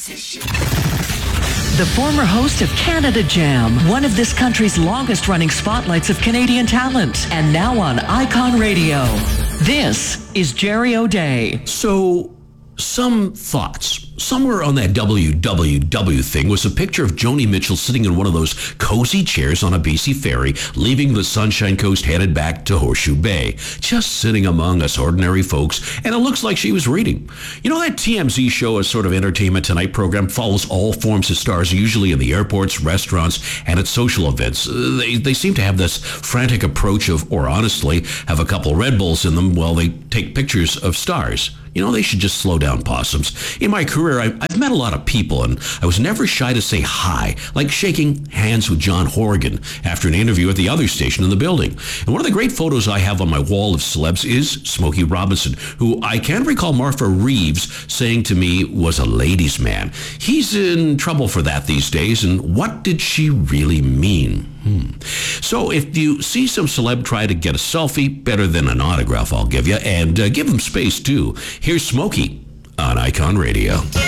The former host of Canada Jam, one of this country's longest-running spotlights of Canadian talent, and now on Icon Radio. This is Jerry O'Day. So, some thoughts. Somewhere on that WWW thing was a picture of Joni Mitchell sitting in one of those cozy chairs on a BC ferry, leaving the Sunshine Coast headed back to Horseshoe Bay. Just sitting among us ordinary folks, and it looks like she was reading. You know, that TMZ show, a sort of Entertainment Tonight program, follows all forms of stars, usually in the airports, restaurants, and at social events. They seem to have this frantic approach of, or honestly, have a couple Red Bulls in them while they take pictures of stars. You know, they should just slow down, possums. In my career, I've met a lot of people, and I was never shy to say hi, like shaking hands with John Horgan after an interview at the other station in the building. And one of the great photos I have on my wall of celebs is Smokey Robinson, who I can recall Martha Reeves saying to me was a ladies' man. He's in trouble for that these days, and what did she really mean? So if you see some celeb try to get a selfie, better than an autograph, I'll give you, and give them space too. Here's Smokey on Icon Radio.